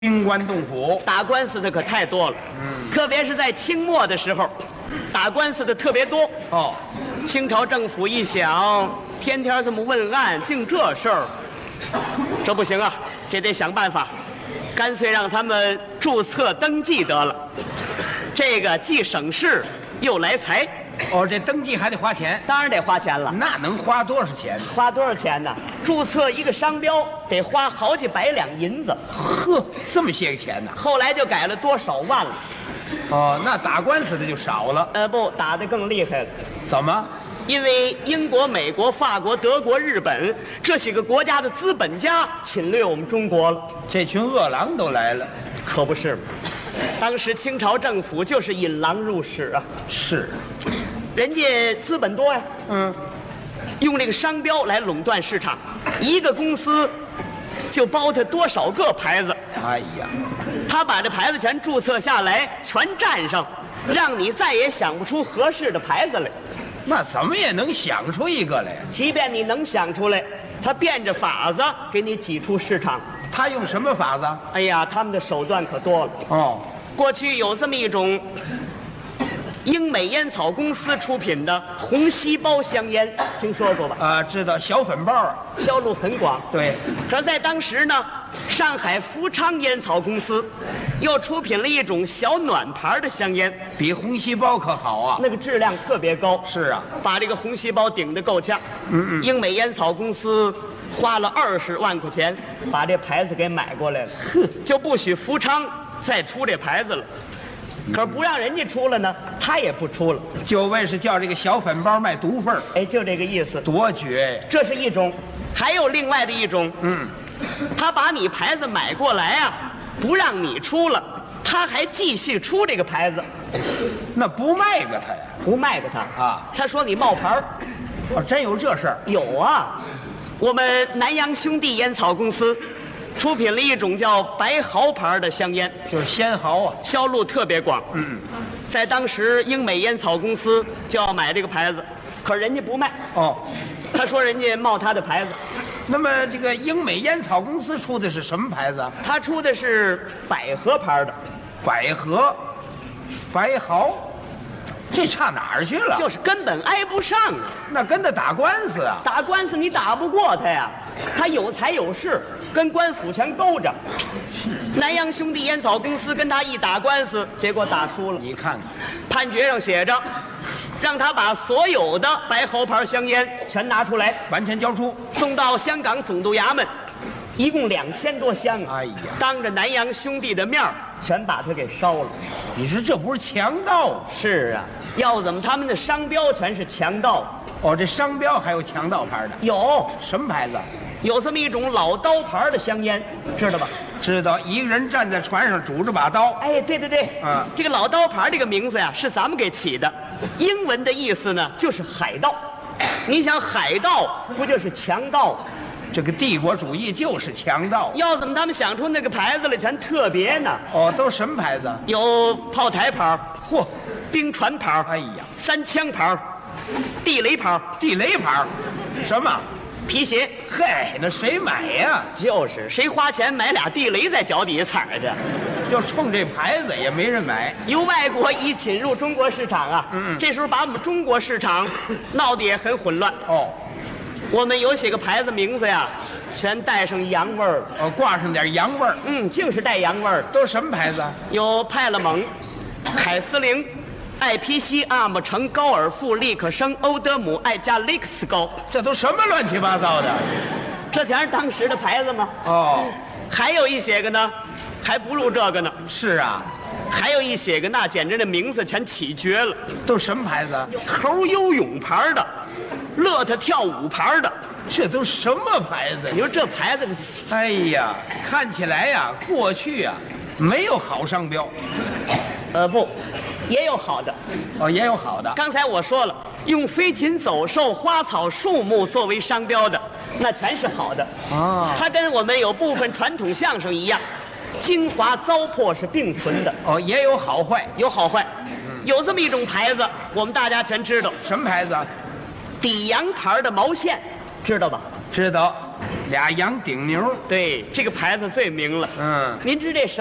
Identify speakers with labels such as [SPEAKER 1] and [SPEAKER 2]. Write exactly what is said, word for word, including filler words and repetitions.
[SPEAKER 1] 兵官动府，
[SPEAKER 2] 打官司的可太多了。
[SPEAKER 1] 嗯，
[SPEAKER 2] 特别是在清末的时候，打官司的特别多。
[SPEAKER 1] 哦，
[SPEAKER 2] 清朝政府一想，天天这么问案，净这事儿，这不行啊，这得想办法，干脆让他们注册登记得了。这个既省事又来财。
[SPEAKER 1] 哦，这登记还得花钱，
[SPEAKER 2] 当然得花钱了。
[SPEAKER 1] 那能花多少钱？
[SPEAKER 2] 花多少钱呢？注册一个商标得花好几百两银子。
[SPEAKER 1] 呵，这么些个钱呢？
[SPEAKER 2] 后来就改了多少万了。
[SPEAKER 1] 哦，那打官司的就少了。
[SPEAKER 2] 呃，不，打得更厉害了。
[SPEAKER 1] 怎么？
[SPEAKER 2] 因为英国、美国、法国、德国、日本这些个国家的资本家侵略我们中国了。
[SPEAKER 1] 这群饿狼都来了。
[SPEAKER 2] 可不是嘛？当时清朝政府就是引狼入室啊。
[SPEAKER 1] 是。
[SPEAKER 2] 人家资本多呀，
[SPEAKER 1] 嗯，
[SPEAKER 2] 用这个商标来垄断市场，一个公司就包他多少个牌子。
[SPEAKER 1] 哎呀，
[SPEAKER 2] 他把这牌子全注册下来，全占上，让你再也想不出合适的牌子来。
[SPEAKER 1] 那怎么也能想出一个来？
[SPEAKER 2] 即便你能想出来，他变着法子给你挤出市场。
[SPEAKER 1] 他用什么法子？
[SPEAKER 2] 哎呀，他们的手段可多了。
[SPEAKER 1] 哦，
[SPEAKER 2] 过去有这么一种英美烟草公司出品的红细胞香烟，听说过吧？
[SPEAKER 1] 啊，知道，小粉包啊，
[SPEAKER 2] 销路很广。
[SPEAKER 1] 对，
[SPEAKER 2] 可是在当时呢，上海福昌烟草公司又出品了一种小暖牌的香烟，
[SPEAKER 1] 比红细胞可好啊。
[SPEAKER 2] 那个质量特别高。
[SPEAKER 1] 是啊，
[SPEAKER 2] 把这个红细胞顶得够呛。
[SPEAKER 1] 嗯嗯，
[SPEAKER 2] 英美烟草公司花了二十万块钱把这牌子给买过来了，就不许福昌再出这牌子了。可是不让人家出了呢，他也不出了，
[SPEAKER 1] 就为是叫这个小粉包卖毒贩儿。
[SPEAKER 2] 哎，就这个意思。
[SPEAKER 1] 多绝呀！
[SPEAKER 2] 这是一种，还有另外的一种，
[SPEAKER 1] 嗯，
[SPEAKER 2] 他把你牌子买过来啊，不让你出了，他还继续出这个牌子，
[SPEAKER 1] 那不卖给他呀？
[SPEAKER 2] 不卖给他
[SPEAKER 1] 啊。
[SPEAKER 2] 他说你冒牌儿。
[SPEAKER 1] 哦，真有这事儿？
[SPEAKER 2] 有啊，我们南洋兄弟烟草公司出品了一种叫白毫牌的香烟，
[SPEAKER 1] 就是仙毫啊，
[SPEAKER 2] 销路特别广。
[SPEAKER 1] 嗯，
[SPEAKER 2] 在当时英美烟草公司就要买这个牌子，可人家不卖。
[SPEAKER 1] 哦，
[SPEAKER 2] 他说人家冒他的牌子。
[SPEAKER 1] 那么这个英美烟草公司出的是什么牌子？
[SPEAKER 2] 他出的是百合牌的。
[SPEAKER 1] 百合，白毫，这差哪儿去了？
[SPEAKER 2] 就是根本挨不上啊！
[SPEAKER 1] 那跟他打官司啊？
[SPEAKER 2] 打官司你打不过他呀，他有财有势，跟官府全勾着。南洋兄弟烟草公司跟他一打官司，结果打输了。
[SPEAKER 1] 你看看，
[SPEAKER 2] 判决上写着，让他把所有的白毫牌香烟全拿出来，
[SPEAKER 1] 完全交出，
[SPEAKER 2] 送到香港总督衙门，一共两千多箱啊！
[SPEAKER 1] 哎呀，
[SPEAKER 2] 当着南洋兄弟的面儿全把它给烧了。
[SPEAKER 1] 你说这不是强盗？
[SPEAKER 2] 是啊，要怎么他们的商标全是强盗？
[SPEAKER 1] 哦，这商标还有强盗牌的？
[SPEAKER 2] 有，
[SPEAKER 1] 什么牌子？
[SPEAKER 2] 有这么一种老刀牌的香烟，知道吧？
[SPEAKER 1] 知道，一个人站在船上拄着把刀。
[SPEAKER 2] 哎，对对对，
[SPEAKER 1] 嗯，
[SPEAKER 2] 这个老刀牌这个名字呀，是咱们给起的，英文的意思呢就是海盗。你想海盗不就是强盗？
[SPEAKER 1] 这个帝国主义就是强盗。
[SPEAKER 2] 要怎么他们想出那个牌子来全特别呢？
[SPEAKER 1] 哦，都什么牌子？
[SPEAKER 2] 有炮台牌，
[SPEAKER 1] 嚯，
[SPEAKER 2] 冰船牌，
[SPEAKER 1] 哎呀，
[SPEAKER 2] 三枪牌，地雷牌，
[SPEAKER 1] 地雷牌，什么？
[SPEAKER 2] 皮鞋。
[SPEAKER 1] 嘿，那谁买呀？
[SPEAKER 2] 就是谁花钱买俩地雷在脚底下踩着，
[SPEAKER 1] 就冲这牌子也没人买。
[SPEAKER 2] 由外国一侵入中国市场啊，
[SPEAKER 1] 嗯，
[SPEAKER 2] 这时候把我们中国市场闹得也很混乱。
[SPEAKER 1] 哦，
[SPEAKER 2] 我们有些个牌子名字呀，全带上洋味儿，
[SPEAKER 1] 哦，挂上点洋味儿。
[SPEAKER 2] 嗯，净是带洋味儿。
[SPEAKER 1] 都什么牌子？
[SPEAKER 2] 有派勒蒙、凯司令、艾皮西、阿姆城、高尔夫、利克生、欧德姆、艾加利克斯高，
[SPEAKER 1] 这都什么乱七八糟的？
[SPEAKER 2] 这全是当时的牌子吗？
[SPEAKER 1] 哦，
[SPEAKER 2] 还有一些个呢，还不如这个呢。
[SPEAKER 1] 是啊，
[SPEAKER 2] 还有一些个那简直那名字全起绝了。
[SPEAKER 1] 都什么牌子？
[SPEAKER 2] 猴游泳牌的，乐特跳舞牌的，
[SPEAKER 1] 这都什么牌子？
[SPEAKER 2] 你说这牌子，
[SPEAKER 1] 哎呀，看起来呀，过去呀没有好商标。
[SPEAKER 2] 呃不，也有好的。
[SPEAKER 1] 哦，也有好的。
[SPEAKER 2] 刚才我说了，用飞禽走兽、花草树木作为商标的，那全是好的。
[SPEAKER 1] 哦，
[SPEAKER 2] 它跟我们有部分传统相声一样，精华糟粕是并存的。
[SPEAKER 1] 哦，也有好坏，
[SPEAKER 2] 有好坏。有这么一种牌子，我们大家全知道，
[SPEAKER 1] 什么牌子？
[SPEAKER 2] 底洋牌的毛线，知道吧？
[SPEAKER 1] 知道， 俩养顶牛。
[SPEAKER 2] 对，这个牌子最明了。
[SPEAKER 1] 嗯，
[SPEAKER 2] 您知这